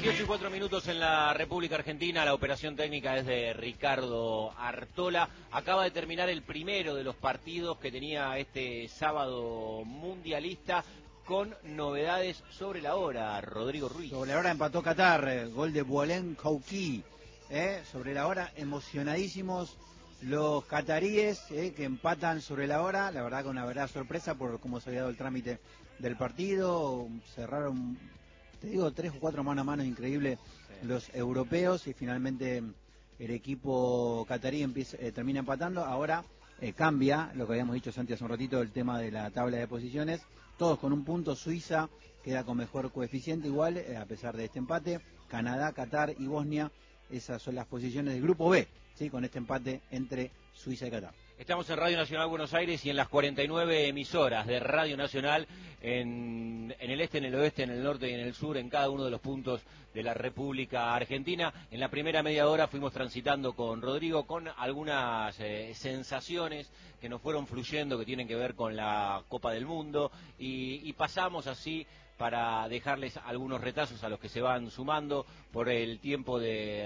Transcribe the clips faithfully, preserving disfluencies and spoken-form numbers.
dieciocho y cuatro minutos en la República Argentina. La operación técnica es de Ricardo Artola. Acaba de terminar el primero de los partidos que tenía este sábado mundialista, con novedades sobre la hora. Rodrigo Ruiz. Sobre la hora empató Qatar, eh, gol de Boualem Kouki. Eh, sobre la hora, emocionadísimos los cataríes eh, que empatan sobre la hora. La verdad, con una verdad sorpresa por cómo se había dado el trámite del partido. Cerraron, te digo, tres o cuatro mano a mano increíble sí. Los europeos, y finalmente el equipo catarí empieza, eh, termina empatando. Ahora eh, cambia lo que habíamos dicho Santi hace un ratito, el tema de la tabla de posiciones. Todos con un punto. Suiza queda con mejor coeficiente igual, eh, a pesar de este empate. Canadá, Qatar y Bosnia, esas son las posiciones del grupo B, ¿sí? Con este empate entre Suiza y Qatar. Estamos en Radio Nacional Buenos Aires y en las cuarenta y nueve emisoras de Radio Nacional en, en el este, en el oeste, en el norte y en el sur, en cada uno de los puntos de la República Argentina. En la primera media hora fuimos transitando con Rodrigo con algunas eh, sensaciones que nos fueron fluyendo, que tienen que ver con la Copa del Mundo, y, y pasamos así para dejarles algunos retazos a los que se van sumando por el tiempo de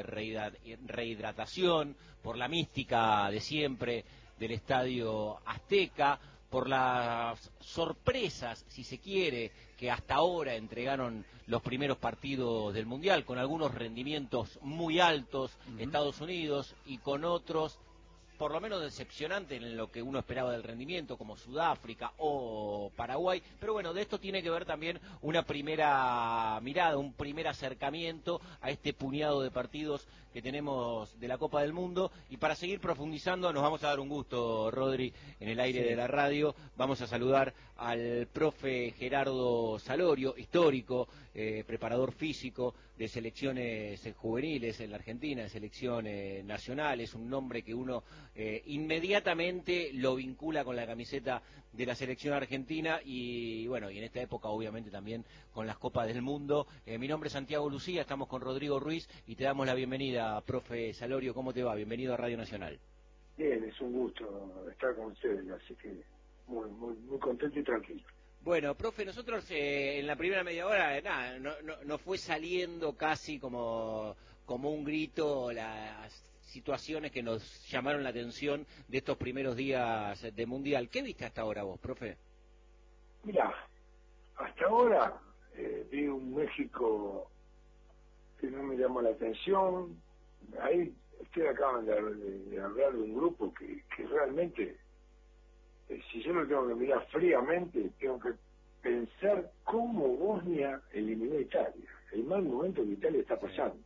rehidratación, por la mística de siempre del Estadio Azteca, por las sorpresas, si se quiere, que hasta ahora entregaron los primeros partidos del Mundial, con algunos rendimientos muy altos, uh-huh. Estados Unidos, y con otros por lo menos decepcionante en lo que uno esperaba del rendimiento, como Sudáfrica o Paraguay. Pero bueno, de esto tiene que ver también una primera mirada, un primer acercamiento a este puñado de partidos que tenemos de la Copa del Mundo. Y para seguir profundizando, nos vamos a dar un gusto, Rodri, en el aire sí. de la radio. Vamos a saludar al profe Gerardo Salorio, histórico, eh, preparador físico de selecciones juveniles en la Argentina, de selecciones nacionales, un nombre que uno Eh, inmediatamente lo vincula con la camiseta de la selección argentina y bueno, y en esta época obviamente también con las Copas del Mundo. Eh, mi nombre es Santiago Lucía, estamos con Rodrigo Ruiz y te damos la bienvenida, profe Salorio. ¿Cómo te va? Bienvenido a Radio Nacional. Bien, es un gusto estar con ustedes, así que muy, muy, muy contento y tranquilo. Bueno, profe, nosotros eh, en la primera media hora, nada, no, no, no fue saliendo casi como, como un grito las situaciones que nos llamaron la atención de estos primeros días de Mundial. ¿Qué viste hasta ahora vos, profe? Mirá, hasta ahora eh, vi un México que no me llamó la atención. Ahí ustedes acaban de, de, de hablar de un grupo que, que realmente, eh, si yo lo tengo que mirar fríamente, tengo que pensar cómo Bosnia eliminó a Italia, el mal momento que Italia está pasando.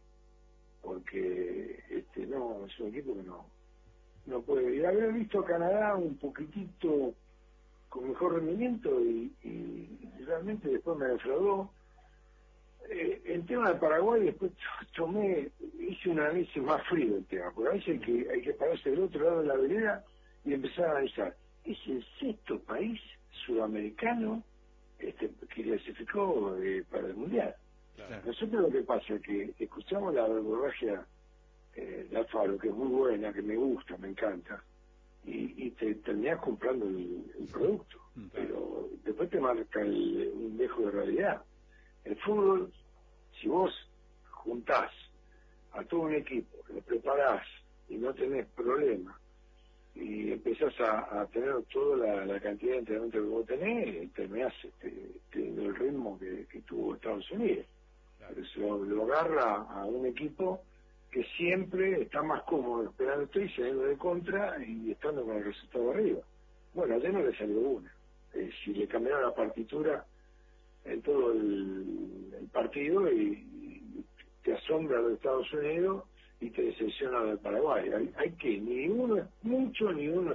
Porque este no es un equipo que no no puede. Y haber visto a Canadá un poquitito con mejor rendimiento y, y realmente después me defraudó. Eh, el tema de Paraguay después tomé, hice un análisis más frío del tema, porque a veces hay que, hay que pararse del otro lado de la vereda y empezar a analizar. Es el sexto país sudamericano este que clasificó eh, para el Mundial. Claro. Nosotros lo que pasa es que escuchamos la verborragia eh, de Alfaro, que es muy buena, que me gusta, me encanta, y, y te terminás comprando el, el producto, claro. Pero después te marca el, un dejo de realidad. El fútbol, si vos juntás a todo un equipo, lo preparás y no tenés problema, y empezás a, a tener toda la, la cantidad de entrenamiento que vos tenés, terminás este, teniendo el ritmo que, que tuvo Estados Unidos. Claro. Eso lo agarra a un equipo que siempre está más cómodo esperando y saliendo de contra y estando con el resultado arriba. Bueno, ayer no le salió una. Eh, si le cambiaron la partitura en todo el, el partido y, y te asombra lo de Estados Unidos y te decepciona lo de Paraguay. Hay, hay que, ni uno es mucho ni uno